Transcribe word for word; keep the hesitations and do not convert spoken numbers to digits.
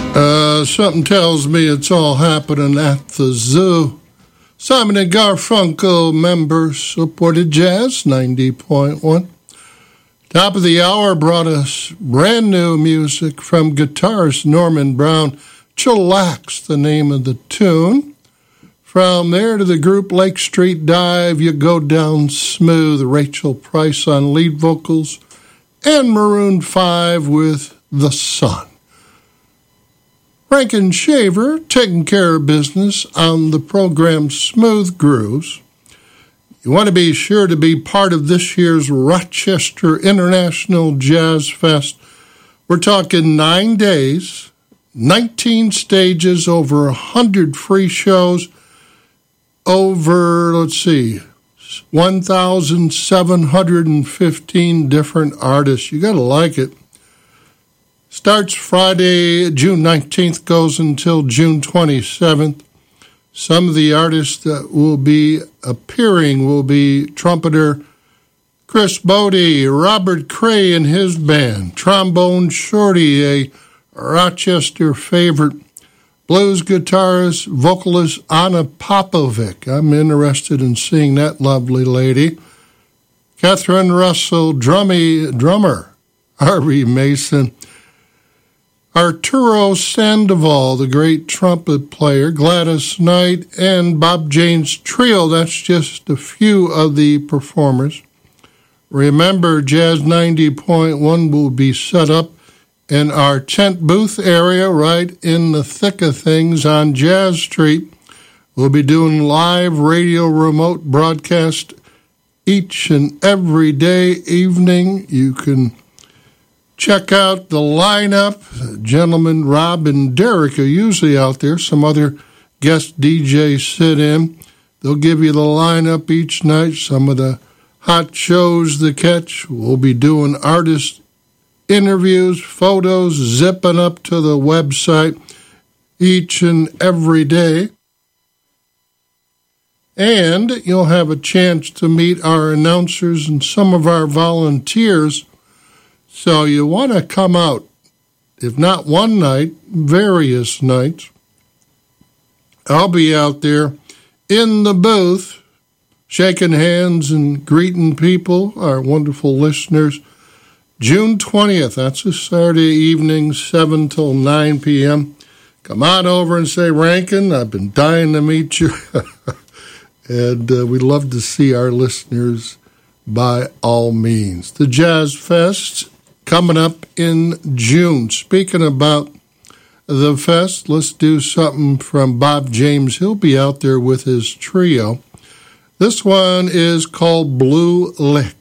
Uh, something tells me it's all happening at the zoo. Simon and Garfunkel members supported Jazz ninety point one. Top of the hour brought us brand new music from guitarist Norman Brown. Chillax, the name of the tune. From there to the group Lake Street Dive, You Go Down Smooth, Rachel Price on lead vocals, and Maroon five with The Sun. Rankin Shaver taking care of business on the program Smooth Grooves. You want to be sure to be part of this year's Rochester International Jazz Fest. We're talking nine days, nineteen stages, over one hundred free shows, over, let's see, one thousand seven hundred fifteen different artists. You got to like it. Starts Friday, June nineteenth, goes until June twenty-seventh. Some of the artists that will be appearing will be trumpeter Chris Bodie, Robert Cray and his band, trombone Shorty, a Rochester favorite, blues guitarist, vocalist Anna Popovic. I'm interested in seeing that lovely lady. Catherine Russell, drummy, drummer Harvey Mason, Arturo Sandoval, the great trumpet player, Gladys Knight, and Bob Jane's Trio. That's just a few of the performers. Remember, Jazz ninety point one will be set up in our tent booth area right in the thick of things on Jazz Street. We'll be doing live radio remote broadcast each and every day evening. You can check out the lineup. Gentlemen Rob and Derek are usually out there. Some other guest D Js sit in. They'll give you the lineup each night, some of the hot shows to catch. We'll be doing artist interviews, photos, zipping up to the website each and every day. And you'll have a chance to meet our announcers and some of our volunteers. So you want to come out, if not one night, various nights. I'll be out there in the booth, shaking hands and greeting people, our wonderful listeners. June twentieth, that's a Saturday evening, seven till nine p.m. Come on over and say, Rankin, I've been dying to meet you. And uh, we'd love to see our listeners by all means. The Jazz Fest coming up in June. Speaking about the fest, let's do something from Bob James. He'll be out there with his trio. This one is called Blue Lick.